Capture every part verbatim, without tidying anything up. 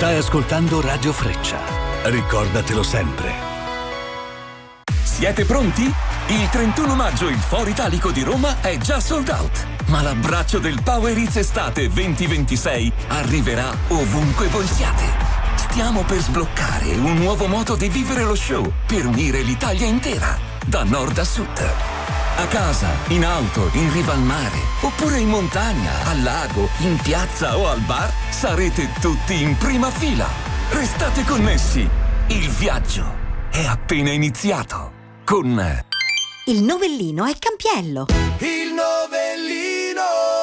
Stai ascoltando Radio Freccia. Ricordatelo sempre. Siete pronti? Il trentuno maggio il Foro Italico di Roma è già sold out. Ma l'abbraccio del Power Hits Estate venti ventisei arriverà ovunque voi siate. Stiamo per sbloccare un nuovo modo di vivere lo show per unire l'Italia intera, da nord a sud. A casa, in auto, in riva al mare, oppure in montagna, al lago, in piazza o al bar, sarete tutti in prima fila. Restate connessi. Il viaggio è appena iniziato. Con il Novellino è Campiello. Il Novellino.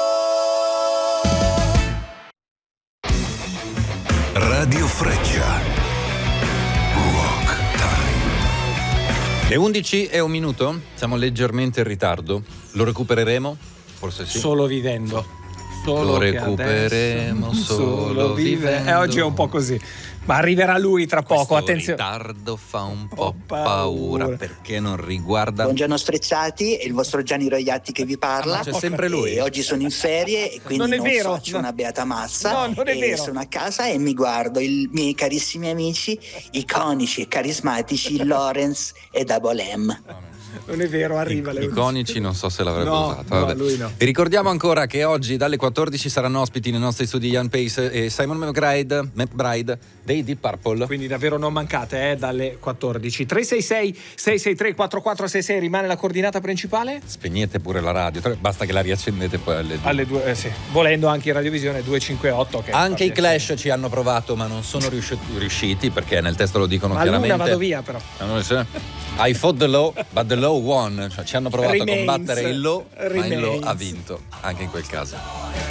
Radio Freccia. Rock Time. Le undici e un minuto, siamo leggermente in ritardo. Lo recupereremo? Forse sì. Solo vivendo. Solo Lo recupereremo adesso, solo vivendo. E oggi è un po' così. Ma arriverà lui tra poco, Questo attenzione. Il ritardo fa un po' Ho paura. paura perché non riguarda. Buongiorno Sfrecciati, è il vostro Gianni Roiatti che vi parla. Ah, c'è sempre lui. E oggi sono in ferie e quindi Non è non vero, faccio no. una beata massa. No, non è e vero. Sono a casa e mi guardo i miei carissimi amici, iconici e carismatici Lorenz e Double M. Non è vero, arriva. le Iconici non so se l'avrebbe No, usato. no, Vabbè. lui no. Vi ricordiamo ancora che oggi dalle quattordici saranno ospiti nei nostri studi Ian Pace e Simon McBride, McBride dei Deep Purple. Quindi davvero non mancate, eh, dalle quattordici. tre sei sei sei sei tre quattro quattro sei sei rimane la coordinata principale? Spegnete pure la radio, basta che la riaccendete poi alle due. Alle due, eh, sì. Volendo anche in radiovisione due cinque otto. Che Anche i fa Clash ci hanno provato, ma non sono riusciti, riusciti perché nel testo lo dicono Ma chiaramente. l'una vado via però. I fought the law, but the law won. Cioè, ci hanno provato Remains. a combattere il law, ma il law Remains. ha vinto anche in quel caso.